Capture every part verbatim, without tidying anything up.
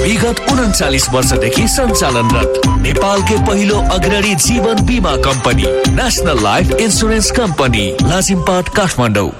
विगत उन्चालीस वर्षदेखि सञ्चालनरत नेपालकै पहिलो अग्रणी जीवन बीमा company national life insurance company Lazimpat Kathmandu.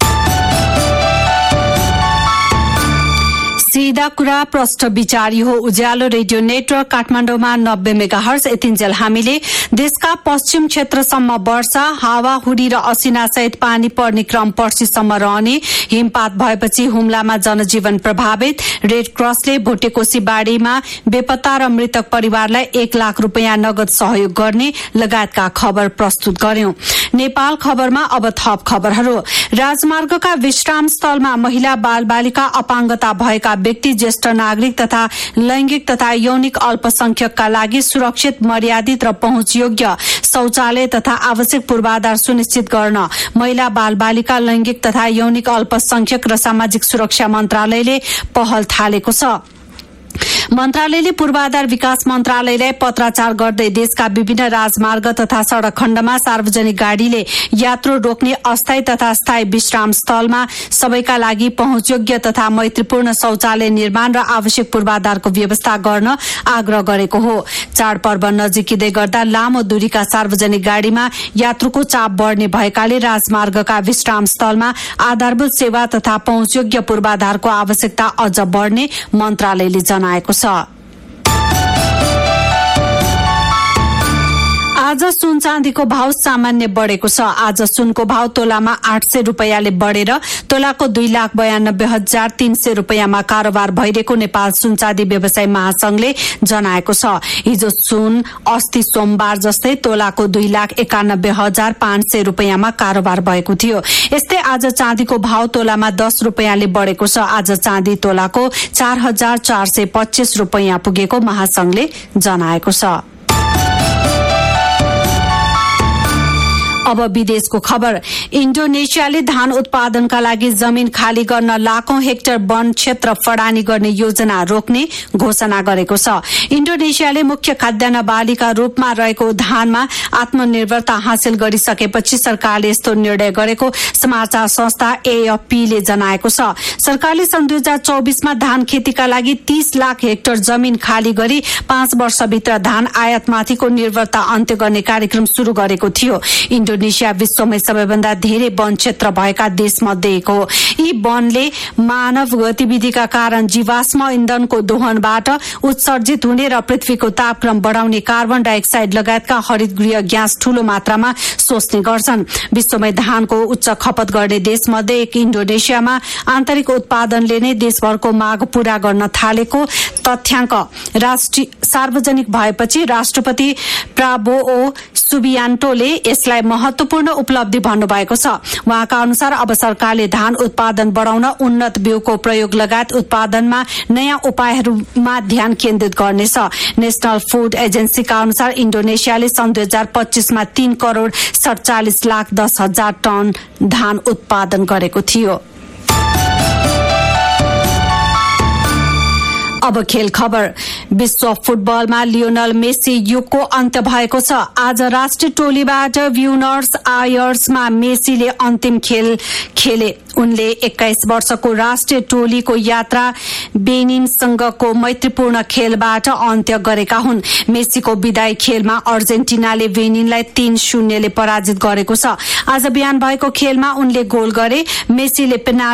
सीधा कुरा प्रष्ट विचारी हो। उज्यालो रेडियो नेटवर्क काठमाडौँमा नब्बे मेगाहर्ज। यतिन्जेल हामीले देशका पश्चिम क्षेत्रसम्म वर्षा, हावाहुरी र असिना सहित पानी पर्ने क्रम पर्सिसम्म रहने, हिमपात भएपछि हुम्लामा जनजीवन प्रभावित, रेड क्रसले भुटेकोशी बाढ़ीमा बेपत्ता र मृतक परिवारलाई एक लाख रूपियाँ नगद सहयोग गर्ने लगायतका खबर प्रस्तुत गर्यौं। नेपाल खबरमा अब थप खबरहरू। राजमार्गका विश्राम स्थलमा महिला बाल बालिका, अपाङ्गता भएका व्यक्ति, ज्येष्ठ नागरिक तथा लैंगिक तथा यौनिक अल्पसंख्यकका लागि सुरक्षित, मर्यादित र पहुँचयोग्य शौचालय तथा आवश्यक पूर्वाधार सुनिश्चित गर्न महिला बाल बालिका, लैंगिक तथा यौनिक अल्पसंख्यक र सामाजिक सुरक्षा मन्त्रालयले पहल थालेको छ। मन्त्रालयले पूर्वाधार विकास मन्त्रालयलाई पत्राचार गर्दै देशका विभिन्न राजमार्ग तथा सड़क खण्डमा सार्वजनिक गाड़ीले यात्रु रोक्ने अस्थायी तथा स्थायी विश्राम स्थलमा सबैका लागि पहुँचयोग्य तथा मैत्रीपूर्ण शौचालय निर्माण र आवश्यक पूर्वाधारको व्यवस्था गर्न आग्रह गरेको हो। चाडपर्व नजिकिँदै गर्दा लामो दूरीका सार्वजनिक गाड़ीमा यात्रुको चाप बढ़ने भएकाले राजमार्गका विश्राम स्थलमा आधारभूत सेवा तथा पहुँचयोग्य पूर्वाधारको आवश्यकता अझ बढ़ने मन्त्रालयले जनाएको छ। आज सुन चाँदीको भाव सामान्य बढ़ेको छ। आज सुनको भाव तोलामा आठ सय रूपियाँले बढ़ेर तोलाको दुई लाख बयानब्बे हजार तीन सय रूपियाँमा कारोबार भइरहेको नेपाल सुन चाँदी व्यवसाय महासंघले जनाएको छ। हिजो सुन अस्ति सोमबार जस्तै तोलाको दुई लाख एकानब्बे हजार पाँच सय रूपियाँमा कारोबार भएको थियो। यस्तै आज चाँदीको भाव तोलामा दस रूपियाँले बढ़ेको छ। आज चाँदी तोलाको चार हजार चार सय पच्चीस रूपियाँ पुगेको महासंघले जनाएको छ। अब विदेशको खबर। इन्डोनेसियाले धान उत्पादनका लागि जमिन खाली गर्न लाखौं हेक्टर वन क्षेत्र फडानी गर्ने योजना रोक्ने घोषणा गरेको छ। इन्डोनेसियाले मुख्य खाद्यान्न बालीका रूपमा रहेको धानमा आत्मनिर्भरता हासिल गरिसकेपछि सरकारले यस्तो निर्णय गरेको समाचार संस्था एएफपीले जनाएको छ। सरकारले सन् दुई हजार चौबीसमा धान खेतीका लागि तीस लाख हेक्टर जमिन खाली गरी पाँच वर्षभित्र धान आयातमाथिको निर्भरता अन्त्य गर्ने कार्यक्रम शुरू गरेको थियो। इन्डोनेसिया विश्वमै सबैभन्दा धेरै वन क्षेत्र भएका देशमध्ये एक हो। यी वनले मानव गतिविधिका कारण जीवाश्म इन्धनको दोहनबाट उत्सर्जित हुने र पृथ्वीको तापक्रम बढ़ाउने कार्बन डाइअक्साइड लगायतका हरितगृह ग्यास ठूलो मात्रामा सोच्ने गर्छन्। विश्वमै धानको उच्च खपत गर्ने देशमध्ये एक इन्डोनेसियामा आन्तरिक उत्पादनले नै देशभरको माग पूरा गर्न थालेको तथ्याङ्क राष्ट्रिय सार्वजनिक भएपछि राष्ट्रपति प्राबोओ सुबियान्टोले यसलाई महत्वपूर्ण उपलब्धि भन्नुभएको छ। उहाँका अनुसार अब सरकारले धान उत्पादन बढ़ाउन उन्नत बिउको प्रयोग लगायत उत्पादनमा नयाँ उपायहरूमा ध्यान केन्द्रित गर्नेछ। नेशनल फूड एजेन्सीका अनुसार इन्डोनेसियाले सन् दुई हजार पच्चीसमा तीन करोड़ सड़चालिस लाख दस हजार टन धान उत्पादन गरेको थियो। अब खेल खबर। विश्व फुटबलमा लियोनल मेसी युगको अन्त्य भएको छ। आज राष्ट्रिय टोलीबाट ब्युनर्स आयर्समा मेसीले अन्तिम खेल खेले। उनले एक्काइस वर्षको राष्ट्रिय टोलीको यात्रा बेनिनसँगको मैत्रीपूर्ण खेलबाट अन्त्य गरेका हुन्। मेसीको विदाई खेलमा अर्जेन्टिनाले बेनिनलाई तीन शून्यले पराजित गरेको छ। आज बिहान भएको खेलमा उनले गोल गरे। मेसीले पेनाल्टी